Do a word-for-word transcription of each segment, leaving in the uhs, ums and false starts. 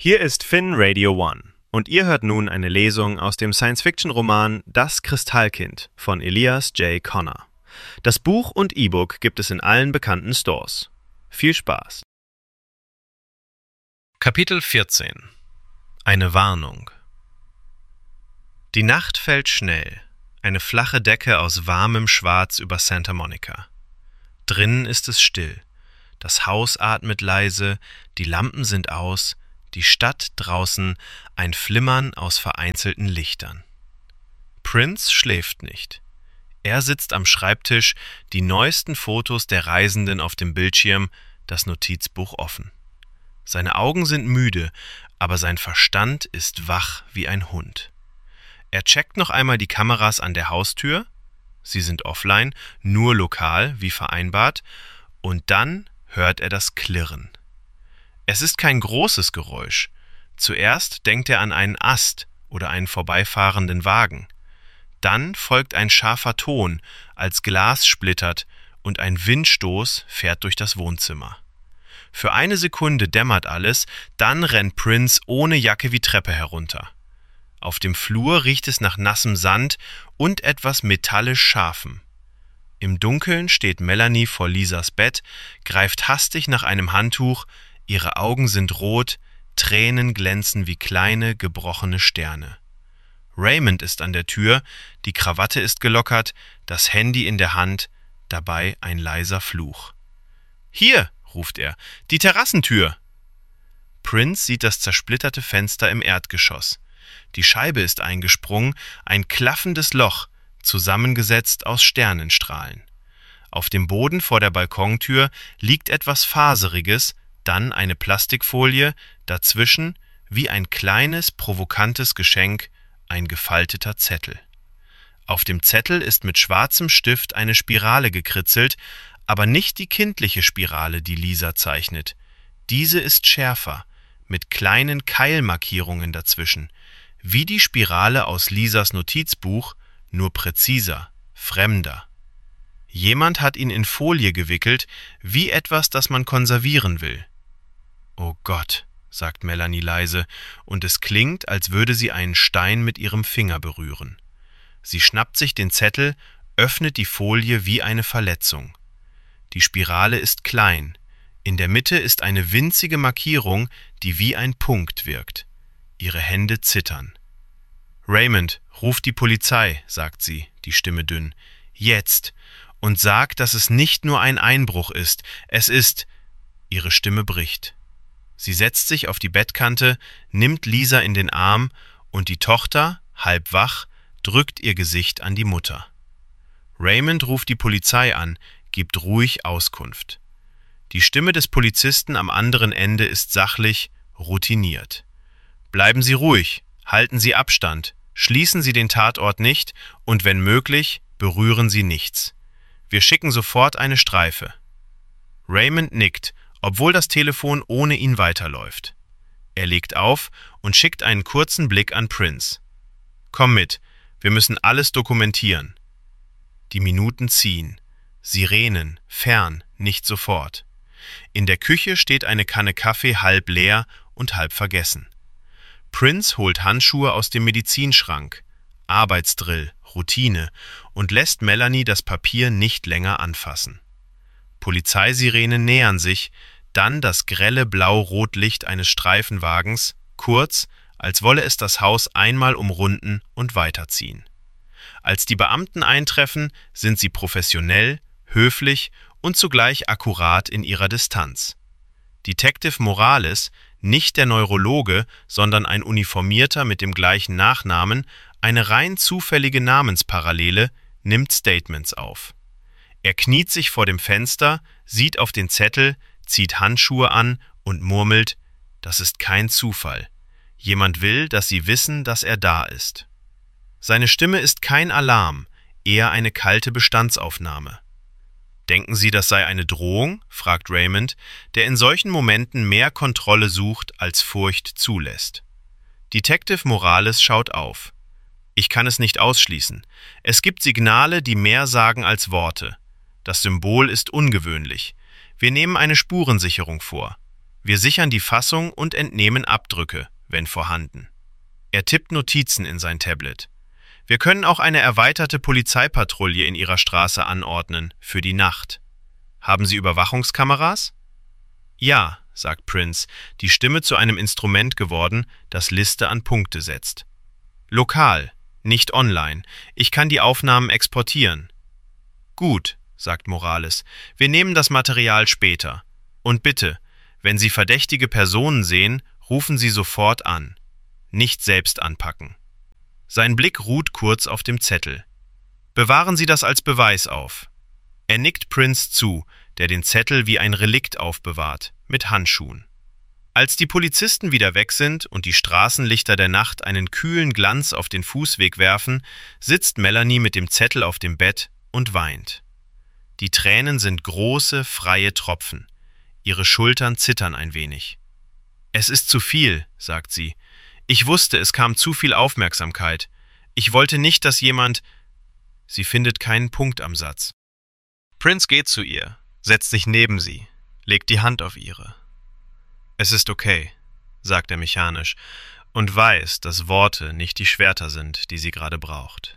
Hier ist Finn Radio One und ihr hört nun eine Lesung aus dem Science-Fiction-Roman Das Kristallkind von Elias J. Connor. Das Buch und E-Book gibt es in allen bekannten Stores. Viel Spaß! Kapitel vierzehn. Eine Warnung. Die Nacht fällt schnell, eine flache Decke aus warmem Schwarz über Santa Monica. Drinnen ist es still, das Haus atmet leise, die Lampen sind aus, die Stadt draußen ein Flimmern aus vereinzelten Lichtern. Prince schläft nicht. Er sitzt am Schreibtisch, die neuesten Fotos der Reisenden auf dem Bildschirm, das Notizbuch offen. Seine Augen sind müde, aber sein Verstand ist wach wie ein Hund. Er checkt noch einmal die Kameras an der Haustür, sie sind offline, nur lokal, wie vereinbart, und dann hört er das Klirren. Es ist kein großes Geräusch. Zuerst denkt er an einen Ast oder einen vorbeifahrenden Wagen. Dann folgt ein scharfer Ton, als Glas splittert und ein Windstoß fährt durch das Wohnzimmer. Für eine Sekunde dämmert alles, dann rennt Prince ohne Jacke wie Treppe herunter. Auf dem Flur riecht es nach nassem Sand und etwas metallisch Scharfem. Im Dunkeln steht Melanie vor Lisas Bett, greift hastig nach einem Handtuch, ihre Augen sind rot, Tränen glänzen wie kleine, gebrochene Sterne. Raymond ist an der Tür, die Krawatte ist gelockert, das Handy in der Hand, dabei ein leiser Fluch. »Hier«, ruft er, »die Terrassentür!« Prince sieht das zersplitterte Fenster im Erdgeschoss. Die Scheibe ist eingesprungen, ein klaffendes Loch, zusammengesetzt aus Sternenstrahlen. Auf dem Boden vor der Balkontür liegt etwas Faseriges, dann eine Plastikfolie, dazwischen, wie ein kleines, provokantes Geschenk, ein gefalteter Zettel. Auf dem Zettel ist mit schwarzem Stift eine Spirale gekritzelt, aber nicht die kindliche Spirale, die Lisa zeichnet. Diese ist schärfer, mit kleinen Keilmarkierungen dazwischen, wie die Spirale aus Lisas Notizbuch, nur präziser, fremder. Jemand hat ihn in Folie gewickelt, wie etwas, das man konservieren will. »Oh Gott«, sagt Melanie leise, und es klingt, als würde sie einen Stein mit ihrem Finger berühren. Sie schnappt sich den Zettel, öffnet die Folie wie eine Verletzung. Die Spirale ist klein. In der Mitte ist eine winzige Markierung, die wie ein Punkt wirkt. Ihre Hände zittern. »Raymond, ruf die Polizei«, sagt sie, die Stimme dünn. »Jetzt! Und sag, dass es nicht nur ein Einbruch ist. Es ist...« Ihre Stimme bricht. Sie setzt sich auf die Bettkante, nimmt Lisa in den Arm und die Tochter, halb wach, drückt ihr Gesicht an die Mutter. Raymond ruft die Polizei an, gibt ruhig Auskunft. Die Stimme des Polizisten am anderen Ende ist sachlich, routiniert. »Bleiben Sie ruhig, halten Sie Abstand, schließen Sie den Tatort nicht und wenn möglich, berühren Sie nichts. Wir schicken sofort eine Streife.« Raymond nickt, obwohl das Telefon ohne ihn weiterläuft. Er legt auf und schickt einen kurzen Blick an Prince. »Komm mit, wir müssen alles dokumentieren.« Die Minuten ziehen. Sirenen, fern, nicht sofort. In der Küche steht eine Kanne Kaffee halb leer und halb vergessen. Prince holt Handschuhe aus dem Medizinschrank, Arbeitsdrill, Routine, und lässt Melanie das Papier nicht länger anfassen. Polizeisirenen nähern sich, dann das grelle Blau-Rot-Licht eines Streifenwagens, kurz, als wolle es das Haus einmal umrunden und weiterziehen. Als die Beamten eintreffen, sind sie professionell, höflich und zugleich akkurat in ihrer Distanz. Detective Morales, nicht der Neurologe, sondern ein Uniformierter mit dem gleichen Nachnamen, eine rein zufällige Namensparallele, nimmt Statements auf. Er kniet sich vor dem Fenster, sieht auf den Zettel, zieht Handschuhe an und murmelt, das ist kein Zufall. Jemand will, dass sie wissen, dass er da ist. Seine Stimme ist kein Alarm, eher eine kalte Bestandsaufnahme. »Denken Sie, das sei eine Drohung?« fragt Raymond, der in solchen Momenten mehr Kontrolle sucht, als Furcht zulässt. Detective Morales schaut auf. »Ich kann es nicht ausschließen. Es gibt Signale, die mehr sagen als Worte. Das Symbol ist ungewöhnlich. Wir nehmen eine Spurensicherung vor. Wir sichern die Fassung und entnehmen Abdrücke, wenn vorhanden. Er tippt Notizen in sein Tablet. Wir können auch eine erweiterte Polizeipatrouille in Ihrer Straße anordnen, für die Nacht. Haben Sie Überwachungskameras? Ja, sagt Prince, die Stimme zu einem Instrument geworden, das Liste an Punkte setzt. Lokal, nicht online. Ich kann die Aufnahmen exportieren. Gut, sagt Morales, wir nehmen das Material später. Und bitte, wenn Sie verdächtige Personen sehen, rufen Sie sofort an. Nicht selbst anpacken. Sein Blick ruht kurz auf dem Zettel. Bewahren Sie das als Beweis auf. Er nickt Prince zu, der den Zettel wie ein Relikt aufbewahrt, mit Handschuhen. Als die Polizisten wieder weg sind und die Straßenlichter der Nacht einen kühlen Glanz auf den Fußweg werfen, sitzt Melanie mit dem Zettel auf dem Bett und weint. Die Tränen sind große, freie Tropfen. Ihre Schultern zittern ein wenig. »Es ist zu viel«, sagt sie. »Ich wusste, es kam zu viel Aufmerksamkeit. Ich wollte nicht, dass jemand...« Sie findet keinen Punkt am Satz. Prince geht zu ihr, setzt sich neben sie, legt die Hand auf ihre. »Es ist okay«, sagt er mechanisch und weiß, dass Worte nicht die Schwerter sind, die sie gerade braucht.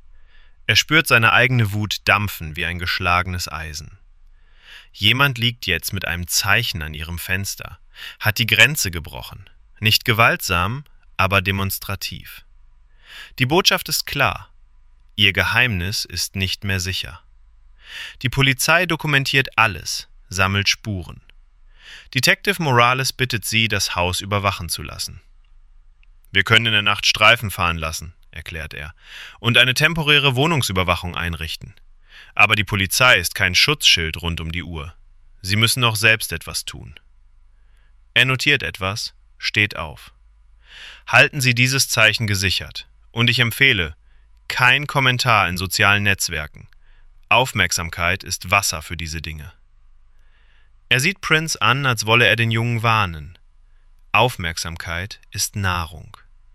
Er spürt seine eigene Wut dampfen wie ein geschlagenes Eisen. Jemand liegt jetzt mit einem Zeichen an ihrem Fenster, hat die Grenze gebrochen. Nicht gewaltsam, aber demonstrativ. Die Botschaft ist klar. Ihr Geheimnis ist nicht mehr sicher. Die Polizei dokumentiert alles, sammelt Spuren. Detective Morales bittet sie, das Haus überwachen zu lassen. »Wir können in der Nacht Streifen fahren lassen«, erklärt er, »und eine temporäre Wohnungsüberwachung einrichten. Aber die Polizei ist kein Schutzschild rund um die Uhr. Sie müssen auch selbst etwas tun.« Er notiert etwas, steht auf. Halten Sie dieses Zeichen gesichert. Und ich empfehle, kein Kommentar in sozialen Netzwerken. Aufmerksamkeit ist Wasser für diese Dinge. Er sieht Prince an, als wolle er den Jungen warnen. Aufmerksamkeit ist Nahrung.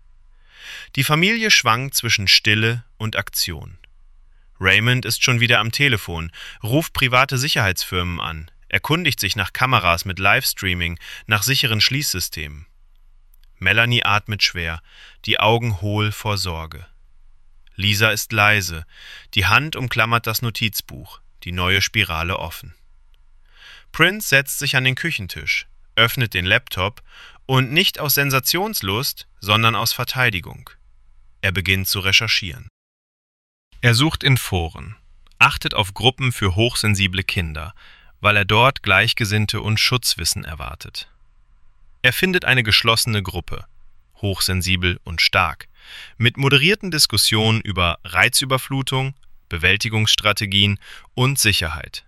Die Familie schwankt zwischen Stille und Aktion. Raymond ist schon wieder am Telefon, ruft private Sicherheitsfirmen an, erkundigt sich nach Kameras mit Livestreaming, nach sicheren Schließsystemen. Melanie atmet schwer, die Augen hohl vor Sorge. Lisa ist leise, die Hand umklammert das Notizbuch, die neue Spirale offen. Prince setzt sich an den Küchentisch, öffnet den Laptop und nicht aus Sensationslust, sondern aus Verteidigung. Er beginnt zu recherchieren. Er sucht in Foren, achtet auf Gruppen für hochsensible Kinder, weil er dort Gleichgesinnte und Schutzwissen erwartet. Er findet eine geschlossene Gruppe, hochsensibel und stark, mit moderierten Diskussionen über Reizüberflutung, Bewältigungsstrategien und Sicherheit.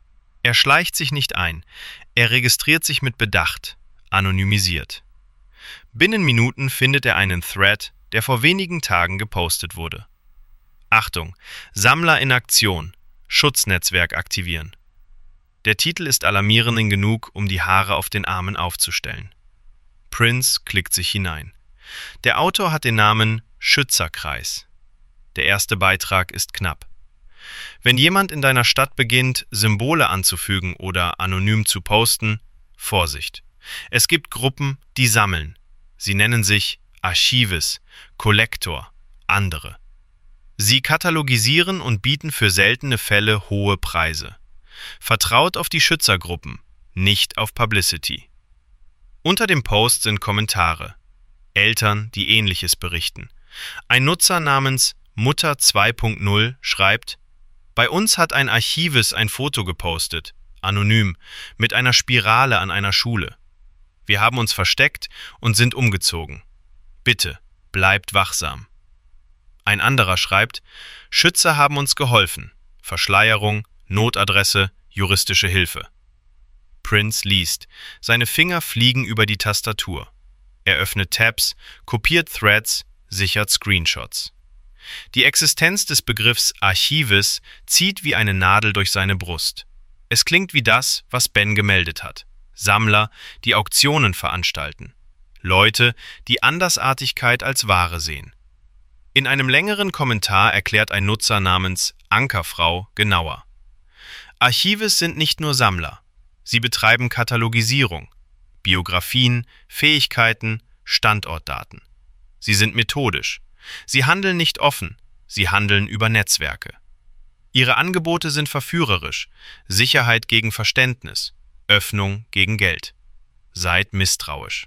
Er schleicht sich nicht ein, er registriert sich mit Bedacht, anonymisiert. Binnen Minuten findet er einen Thread, der vor wenigen Tagen gepostet wurde. Achtung, Sammler in Aktion, Schutznetzwerk aktivieren. Der Titel ist alarmierend genug, um die Haare auf den Armen aufzustellen. Prince klickt sich hinein. Der Autor hat den Namen Schützerkreis. Der erste Beitrag ist knapp. Wenn jemand in deiner Stadt beginnt, Symbole anzufügen oder anonym zu posten, Vorsicht. Es gibt Gruppen, die sammeln. Sie nennen sich Archives, Kollektor, andere. Sie katalogisieren und bieten für seltene Fälle hohe Preise. Vertraut auf die Schützergruppen, nicht auf Publicity. Unter dem Post sind Kommentare. Eltern, die Ähnliches berichten. Ein Nutzer namens Mutter zwei Punkt null schreibt: Bei uns hat ein Archives ein Foto gepostet, anonym, mit einer Spirale an einer Schule. Wir haben uns versteckt und sind umgezogen. Bitte, bleibt wachsam. Ein anderer schreibt: Schützer haben uns geholfen. Verschleierung, Notadresse, juristische Hilfe. Prince liest. Seine Finger fliegen über die Tastatur. Er öffnet Tabs, kopiert Threads, sichert Screenshots. Die Existenz des Begriffs Archives zieht wie eine Nadel durch seine Brust. Es klingt wie das, was Ben gemeldet hat. Sammler, die Auktionen veranstalten. Leute, die Andersartigkeit als Ware sehen. In einem längeren Kommentar erklärt ein Nutzer namens Ankerfrau genauer. Archives sind nicht nur Sammler. Sie betreiben Katalogisierung. Biografien, Fähigkeiten, Standortdaten. Sie sind methodisch. Sie handeln nicht offen, sie handeln über Netzwerke. Ihre Angebote sind verführerisch, Sicherheit gegen Verständnis, Öffnung gegen Geld. Seid misstrauisch.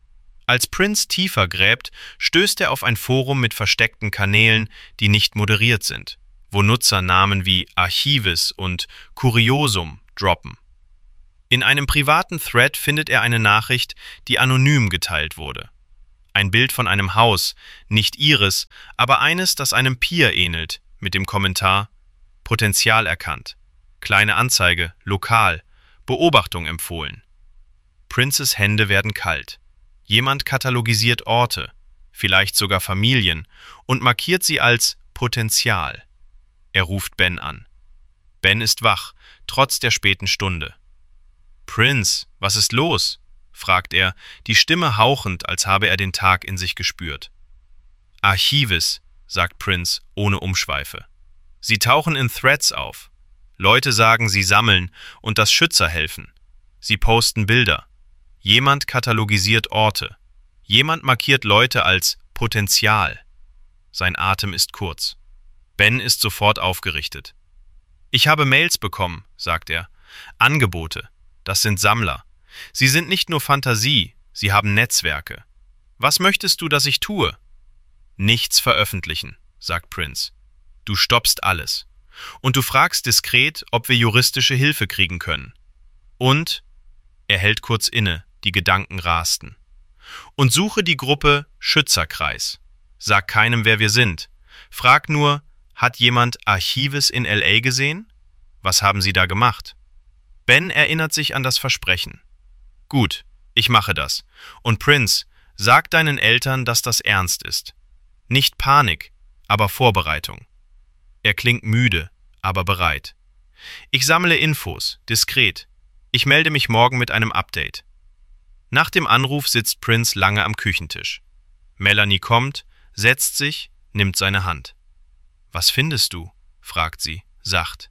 Als Prince tiefer gräbt, stößt er auf ein Forum mit versteckten Kanälen, die nicht moderiert sind, wo Nutzer Namen wie Archives und Kuriosum droppen. In einem privaten Thread findet er eine Nachricht, die anonym geteilt wurde. Ein Bild von einem Haus, nicht ihres, aber eines, das einem Pier ähnelt, mit dem Kommentar Potenzial erkannt, kleine Anzeige, lokal, Beobachtung empfohlen. Princes Hände werden kalt. Jemand katalogisiert Orte, vielleicht sogar Familien, und markiert sie als Potenzial. Er ruft Ben an. Ben ist wach, trotz der späten Stunde. »Prince, was ist los?« fragt er, die Stimme hauchend, als habe er den Tag in sich gespürt. »Archives«, sagt Prince ohne Umschweife. Sie tauchen in Threads auf. Leute sagen, sie sammeln und dass Schützer helfen. Sie posten Bilder. Jemand katalogisiert Orte. Jemand markiert Leute als Potenzial. Sein Atem ist kurz. Ben ist sofort aufgerichtet. »Ich habe Mails bekommen«, sagt er. »Angebote. Das sind Sammler. Sie sind nicht nur Fantasie, sie haben Netzwerke. Was möchtest du, dass ich tue?« »Nichts veröffentlichen«, sagt Prince. »Du stoppst alles. Und du fragst diskret, ob wir juristische Hilfe kriegen können. Und...« Er hält kurz inne, die Gedanken rasten. »Und suche die Gruppe Schützerkreis. Sag keinem, wer wir sind. Frag nur, hat jemand Archives in L A gesehen? Was haben sie da gemacht?« Ben erinnert sich an das Versprechen. »Gut, ich mache das. Und Prince, sag deinen Eltern, dass das ernst ist. Nicht Panik, aber Vorbereitung.« Er klingt müde, aber bereit. »Ich sammle Infos, diskret. Ich melde mich morgen mit einem Update.« Nach dem Anruf sitzt Prince lange am Küchentisch. Melanie kommt, setzt sich, nimmt seine Hand. »Was findest du?« fragt sie, sacht.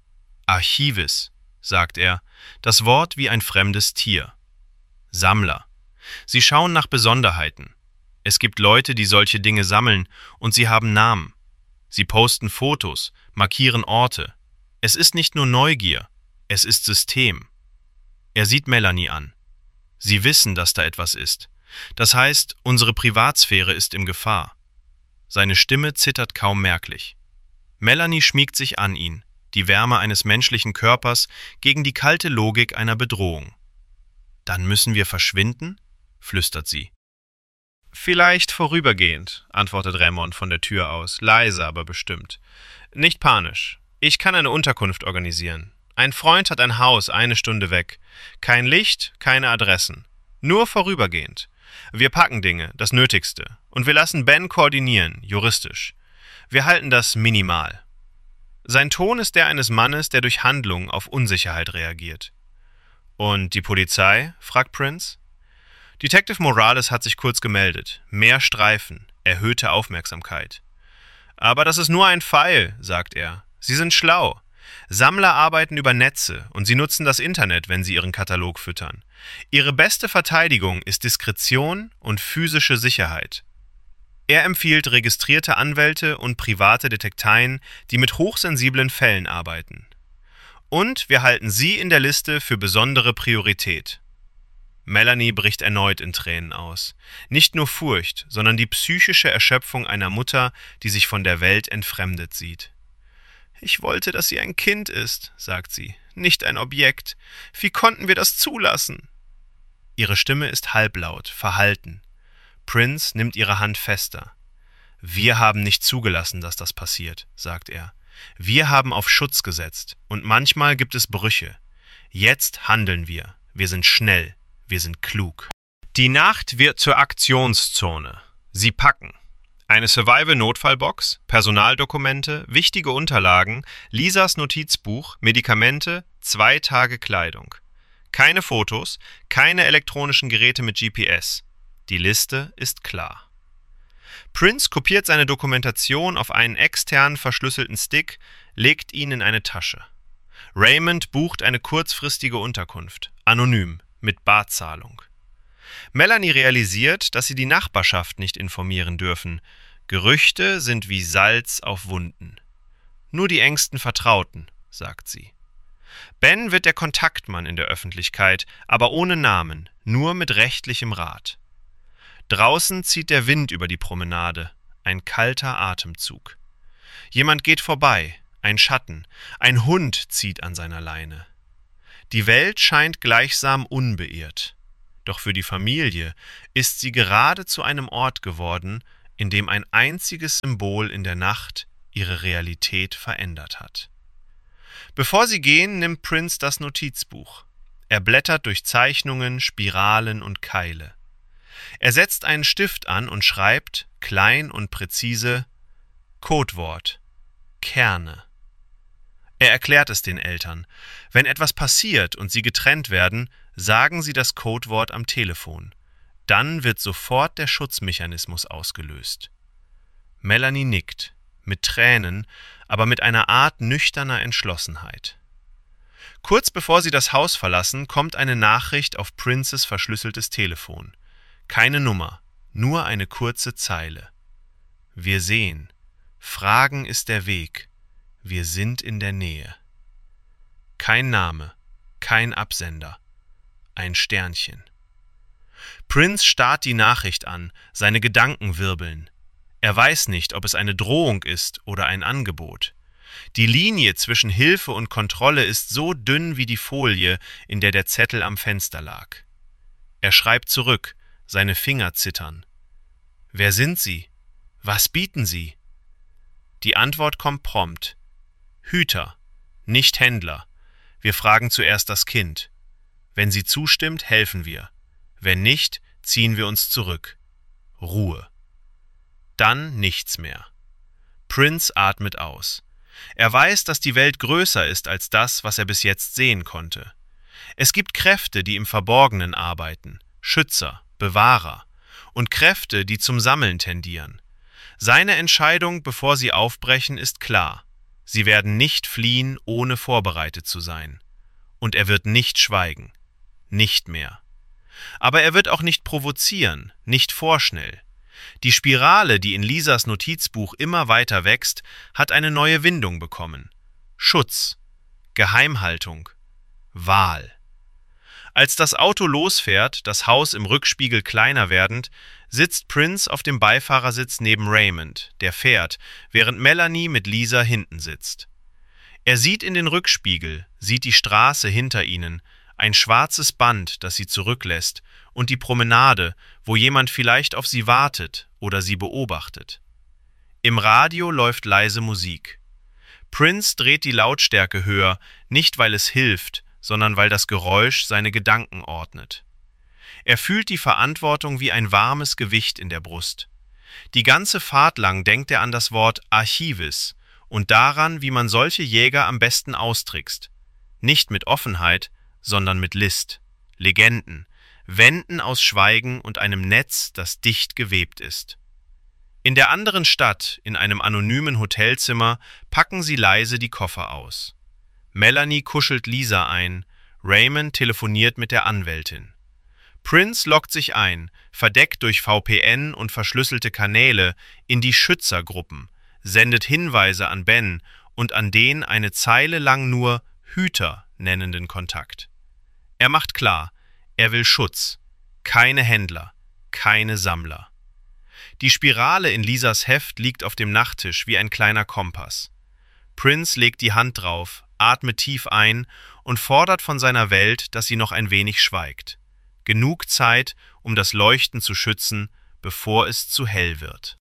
»Archives«, sagt er, das Wort wie ein fremdes Tier. »Sammler. Sie schauen nach Besonderheiten. Es gibt Leute, die solche Dinge sammeln, und sie haben Namen. Sie posten Fotos, markieren Orte. Es ist nicht nur Neugier, es ist System.« Er sieht Melanie an. Sie wissen, dass da etwas ist. Das heißt, unsere Privatsphäre ist in Gefahr. Seine Stimme zittert kaum merklich. Melanie schmiegt sich an ihn, die Wärme eines menschlichen Körpers gegen die kalte Logik einer Bedrohung. »Dann müssen wir verschwinden?« flüstert sie. »Vielleicht vorübergehend«, antwortet Raymond von der Tür aus, leise, aber bestimmt. »Nicht panisch. Ich kann eine Unterkunft organisieren. Ein Freund hat ein Haus eine Stunde weg. Kein Licht, keine Adressen. Nur vorübergehend. Wir packen Dinge, das Nötigste. Und wir lassen Ben koordinieren, juristisch. Wir halten das minimal.« Sein Ton ist der eines Mannes, der durch Handlungen auf Unsicherheit reagiert. »Und die Polizei?« fragt Prince. Detective Morales hat sich kurz gemeldet. Mehr Streifen, erhöhte Aufmerksamkeit. »Aber das ist nur ein Pfeil«, sagt er. »Sie sind schlau. Sammler arbeiten über Netze und sie nutzen das Internet, wenn sie ihren Katalog füttern. Ihre beste Verteidigung ist Diskretion und physische Sicherheit.« Er empfiehlt registrierte Anwälte und private Detekteien, die mit hochsensiblen Fällen arbeiten. »Und wir halten Sie in der Liste für besondere Priorität.« Melanie bricht erneut in Tränen aus. Nicht nur Furcht, sondern die psychische Erschöpfung einer Mutter, die sich von der Welt entfremdet sieht. »Ich wollte, dass sie ein Kind ist«, sagt sie, »nicht ein Objekt. Wie konnten wir das zulassen?« Ihre Stimme ist halblaut, verhalten. Prince nimmt ihre Hand fester. »Wir haben nicht zugelassen, dass das passiert«, sagt er. »Wir haben auf Schutz gesetzt, und manchmal gibt es Brüche. Jetzt handeln wir. Wir sind schnell. Wir sind klug.« Die Nacht wird zur Aktionszone. Sie packen. Eine Survival-Notfallbox, Personaldokumente, wichtige Unterlagen, Lisas Notizbuch, Medikamente, zwei Tage Kleidung. Keine Fotos, keine elektronischen Geräte mit G P S. Die Liste ist klar. Prince kopiert seine Dokumentation auf einen extern verschlüsselten Stick, legt ihn in eine Tasche. Raymond bucht eine kurzfristige Unterkunft, anonym, mit Barzahlung. Melanie realisiert, dass sie die Nachbarschaft nicht informieren dürfen. Gerüchte sind wie Salz auf Wunden. Nur die engsten Vertrauten, sagt sie. Ben wird der Kontaktmann in der Öffentlichkeit, aber ohne Namen, nur mit rechtlichem Rat. Draußen zieht der Wind über die Promenade, ein kalter Atemzug. Jemand geht vorbei, ein Schatten, ein Hund zieht an seiner Leine. Die Welt scheint gleichsam unbeirrt. Doch für die Familie ist sie gerade zu einem Ort geworden, in dem ein einziges Symbol in der Nacht ihre Realität verändert hat. Bevor sie gehen, nimmt Prince das Notizbuch. Er blättert durch Zeichnungen, Spiralen und Keile. Er setzt einen Stift an und schreibt, klein und präzise, Codewort, Kerne. Er erklärt es den Eltern. Wenn etwas passiert und sie getrennt werden, sagen sie das Codewort am Telefon. Dann wird sofort der Schutzmechanismus ausgelöst. Melanie nickt, mit Tränen, aber mit einer Art nüchterner Entschlossenheit. Kurz bevor sie das Haus verlassen, kommt eine Nachricht auf Princes verschlüsseltes Telefon. Keine Nummer, nur eine kurze Zeile. Wir sehen. Fragen ist der Weg. Wir sind in der Nähe. Kein Name, kein Absender. Ein Sternchen. Prince starrt die Nachricht an, seine Gedanken wirbeln. Er weiß nicht, ob es eine Drohung ist oder ein Angebot. Die Linie zwischen Hilfe und Kontrolle ist so dünn wie die Folie, in der der Zettel am Fenster lag. Er schreibt zurück, seine Finger zittern. Wer sind Sie? Was bieten Sie? Die Antwort kommt prompt. Hüter, nicht Händler. Wir fragen zuerst das Kind. Wenn sie zustimmt, helfen wir. Wenn nicht, ziehen wir uns zurück. Ruhe. Dann nichts mehr. Prince atmet aus. Er weiß, dass die Welt größer ist als das, was er bis jetzt sehen konnte. Es gibt Kräfte, die im Verborgenen arbeiten, Schützer, Bewahrer, und Kräfte, die zum Sammeln tendieren. Seine Entscheidung, bevor sie aufbrechen, ist klar. Sie werden nicht fliehen, ohne vorbereitet zu sein. Und er wird nicht schweigen. Nicht mehr. Aber er wird auch nicht provozieren, nicht vorschnell. Die Spirale, die in Lisas Notizbuch immer weiter wächst, hat eine neue Windung bekommen. Schutz, Geheimhaltung, Wahl. Als das Auto losfährt, das Haus im Rückspiegel kleiner werdend, sitzt Prince auf dem Beifahrersitz neben Raymond, der fährt, während Melanie mit Lisa hinten sitzt. Er sieht in den Rückspiegel, sieht die Straße hinter ihnen, ein schwarzes Band, das sie zurücklässt, und die Promenade, wo jemand vielleicht auf sie wartet oder sie beobachtet. Im Radio läuft leise Musik. Prince dreht die Lautstärke höher, nicht weil es hilft, sondern weil das Geräusch seine Gedanken ordnet. Er fühlt die Verantwortung wie ein warmes Gewicht in der Brust. Die ganze Fahrt lang denkt er an das Wort Archivis und daran, wie man solche Jäger am besten austrickst. Nicht mit Offenheit, sondern mit List, Legenden, Wänden aus Schweigen und einem Netz, das dicht gewebt ist. In der anderen Stadt, in einem anonymen Hotelzimmer, packen sie leise die Koffer aus. Melanie kuschelt Lisa ein, Raymond telefoniert mit der Anwältin. Prince loggt sich ein, verdeckt durch V P N und verschlüsselte Kanäle, in die Schützergruppen, sendet Hinweise an Ben und an den eine Zeile lang nur Hüter nennenden Kontakt. Er macht klar, er will Schutz, keine Händler, keine Sammler. Die Spirale in Lisas Heft liegt auf dem Nachttisch wie ein kleiner Kompass. Prince legt die Hand drauf, atmet tief ein und fordert von seiner Welt, dass sie noch ein wenig schweigt. Genug Zeit, um das Leuchten zu schützen, bevor es zu hell wird.